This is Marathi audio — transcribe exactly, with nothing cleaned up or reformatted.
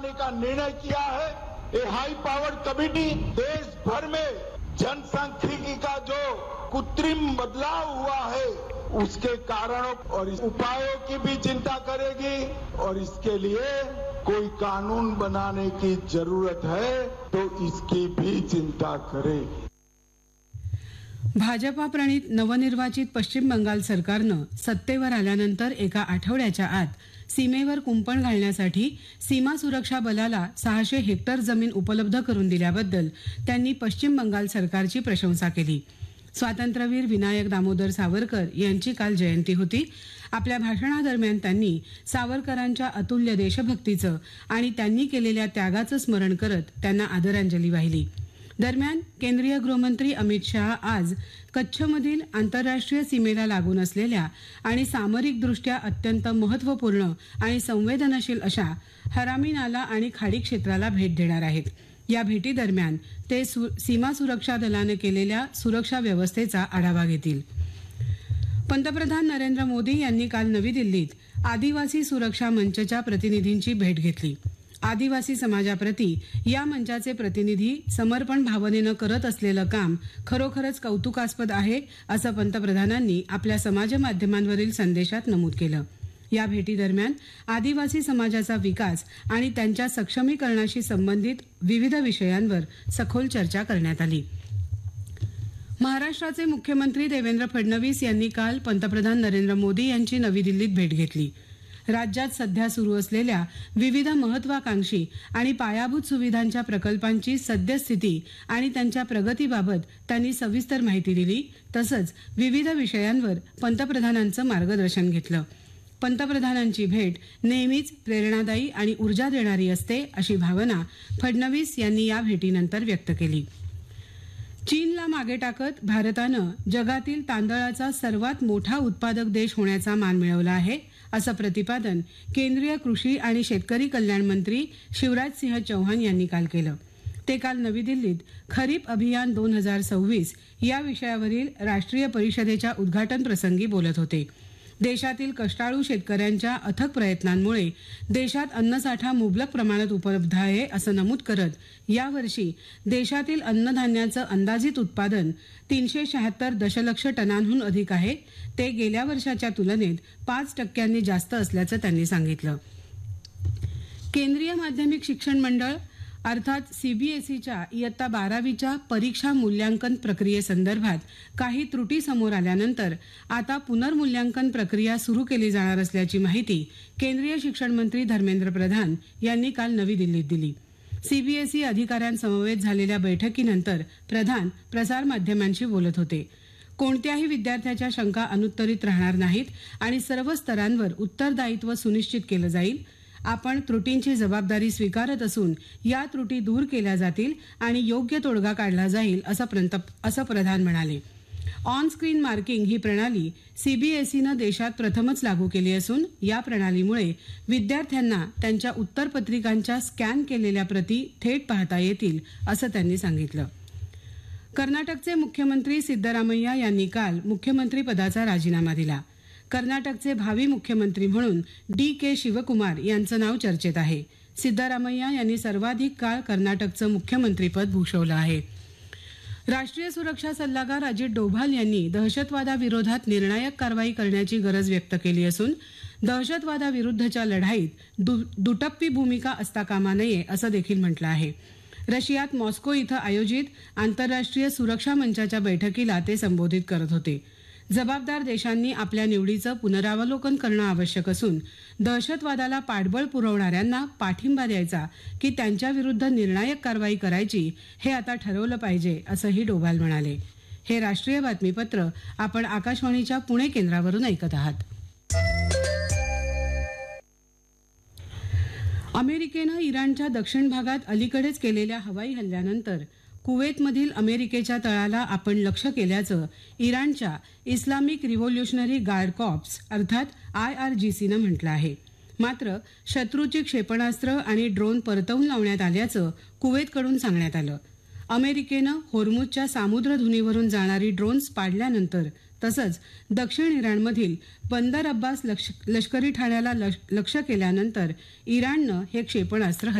बनाने का निर्णय किया है। ये हाई पावर कमेटी देश भर में जनसांख्यिकी का जो कृत्रिम बदलाव हुआ है उसके कारणों और उपायों की भी चिंता करेगी और इसके लिए कोई कानून बनाने की जरूरत है तो इसकी भी चिंता करेगी। भाजपा प्रणित नवनिर्वाचित पश्चिम बंगाल सरकारनं सत्तेवर आल्यानंतर एका आठवड्याच्या आत सीमेवर कुंपण घालण्यासाठी सीमा सुरक्षा बलाला सहाशे हेक्टर जमीन उपलब्ध करून दिल्याबद्दल त्यांनी पश्चिम बंगाल सरकारची प्रशंसा केली। स्वातंत्र्यवीर विनायक दामोदर सावरकर यांची काल जयंती होती। आपल्या भाषणादरम्यान त्यांनी सावरकरांच्या अतुल्य देशभक्तीचं आणि त्यांनी केलेल्या त्यागाचं स्मरण करत त्यांना आदरांजली वाहिली। दरम्यान केंद्रीय गृहमंत्री अमित शहा आज कच्छमधील आंतरराष्ट्रीय सीमेला लागून असलेल्या आणि सामरिकदृष्ट्या अत्यंत महत्त्वपूर्ण आणि संवेदनशील अशा हरामी नाला आणि खाडी क्षेत्राला भेट देणार आहेत। या भेटीदरम्यान ते सीमा सुरक्षा दलाने केलेल्या सुरक्षा व्यवस्थेचा आढावा घेतील। पंतप्रधान नरेंद्र मोदी यांनी काल नवी दिल्लीत आदिवासी सुरक्षा मंचच्या प्रतिनिधींची भेट घेतली। आदिवासी समाजाप्रती या मंचाचे प्रतिनिधी समर्पण भावनेनं करत असलेलं काम खरोखरच कौतुकास्पद आहे असं पंतप्रधानांनी आपल्या समाज माध्यमांवरील संदेशात नमूद केलं। या भेटीदरम्यान आदिवासी समाजाचा विकास आणि त्यांच्या सक्षमीकरणाशी संबंधित विविध विषयांवर सखोल चर्चा करण्यात आली। महाराष्ट्राचे मुख्यमंत्री देवेंद्र फडणवीस यांनी काल पंतप्रधान नरेंद्र मोदी यांची नवी दिल्लीत भेट घेतली। राज्यात सध्या सुरू असलेल्या विविध महत्वाकांक्षी आणि पायाभूत सुविधांच्या प्रकल्पांची सद्यस्थिती आणि त्यांच्या प्रगतीबाबत त्यांनी सविस्तर माहिती दिली। तसंच विविध विषयांवर पंतप्रधानांचं मार्गदर्शन घेतलं। पंतप्रधानांची भेट नेहमीच प्रेरणादायी आणि ऊर्जा देणारी असते अशी भावना फडणवीस यांनी या भेटीनंतर व्यक्त केली। चीनला मागे टाकत भारतानं जगातील तांदळाचा सर्वात मोठा उत्पादक देश होण्याचा मान मिळवला आहे असं प्रतिपादन केंद्रीय कृषी आणि शेतकरी कल्याण मंत्री शिवराज सिंह चौहान यांनी काल केलं। ते काल नवी दिल्लीत खरीप अभियान दोन हजार सव्वीस या विषयावरील राष्ट्रीय परिषदेच्या उद्घाटन प्रसंगी बोलत होते। देशातील कष्टाळू शेतकऱ्यांच्या अथक प्रयत्नांमुळे देशात अन्नसाठा मुबलक प्रमाणात उपलब्ध आहे असं नमूद करत यावर्षी देशातील अन्नधान्याचं अंदाजित उत्पादन तीनशे शहात्तर दशलक्ष टनांहून अधिक आहे। ते गेल्या वर्षाच्या तुलनेत पाच टक्क्यांनी जास्त असल्याचं त्यांनी सांगितलं। केंद्रीय माध्यमिक शिक्षण मंडळ अर्थात सीबीएसईच्या इयत्ता बारावीच्या परीक्षा मूल्यांकन प्रक्रियेसंदर्भात काही त्रुटी समोर आल्यानंतर आता पुनर्मूल्यांकन प्रक्रिया सुरू केली जाणार असल्याची माहिती केंद्रीय शिक्षण मंत्री धर्मेंद्र प्रधान यांनी काल नवी दिल्लीत दिली। सीबीएसई अधिकाऱ्यांसमवेत झालेल्या बैठकीनंतर प्रधान प्रसारमाध्यमांशी बोलत होते। कोणत्याही विद्यार्थ्याच्या शंका अनुत्तरित राहणार नाहीत आणि सर्व स्तरांवर उत्तरदायित्व सुनिश्चित केलं जाईल। आपण त्रुटींची जबाबदारी स्वीकारत असून या त्रुटी दूर केल्या जातील आणि योग्य तोडगा काढला जाईल असं असं प्रधान म्हणाले। ऑन स्क्रीन मार्किंग ही प्रणाली सीबीएसईनं देशात प्रथमच लागू केली असून या प्रणालीमुळे विद्यार्थ्यांना त्यांच्या उत्तरपत्रिकांच्या स्कॅन केलेल्या प्रती थेट पाहता येतील असं त्यांनी सांगितलं। कर्नाटकचे मुख्यमंत्री सिद्धरामय्या यांनी काल मुख्यमंत्री पदाचा राजीनामा दिला। कर्नाटकचे भावी मुख्यमंत्री म्हणून डी के शिवकुमार यांचं नाव चर्चेत आहे। सिद्धरामय्या यांनी सर्वाधिक काळ कर्नाटकचं मुख्यमंत्रीपद भूषवलं आहे। राष्ट्रीय सुरक्षा सल्लागार अजित डोभाल यांनी दहशतवादाविरोधात निर्णायक कारवाई करण्याची गरज व्यक्त केली असून दहशतवादाविरुद्धच्या लढाईत दुटप्पी भूमिका असता कामा नये असं देखील म्हटलं आहे। रशियात मॉस्को इथं आयोजित आंतरराष्ट्रीय सुरक्षा मंचाच्या बैठकीला ते संबोधित करत होते। जबाबदार देशांनी आपल्या निवडीचं पुनरावलोकन करणं आवश्यक असून दहशतवादाला पाठबळ पुरवणाऱ्यांना पाठिंबा द्यायचा की त्यांच्याविरुद्ध निर्णायक कारवाई करायची हे आता ठरवलं पाहिजे असंही डोभाल म्हणाले। हे राष्ट्रीय बातमीपत्र आपण आकाशवाणीच्या पुणे केंद्रावरून ऐकत आहात। अमेरिकेनं इराणच्या दक्षिण भागात अलीकडेच केलेल्या हवाई हल्ल्यानंतर कुवेतमधील अमेरिकेच्या तळाला आपण लक्ष्य केल्याचं इराणच्या इस्लामिक रिव्होल्युशनरी गार्ड कॉर्प्स अर्थात आय आर जी सीनं म्हटलं आहे। मात्र शत्रूची क्षेपणास्त्र आणि ड्रोन परतवून लावण्यात आल्याचं कुवेतकडून सांगण्यात आलं। अमेरिकेनं होर्मुझच्या सामुद्रधुनीवरून जाणारी ड्रोन्स पाडल्यानंतर तसंच दक्षिण इराणमधील बंदर अब्बास लष्करी ठाण्याला लक्ष्य केल्यानंतर इराणनं हे क्षेपणास्त्र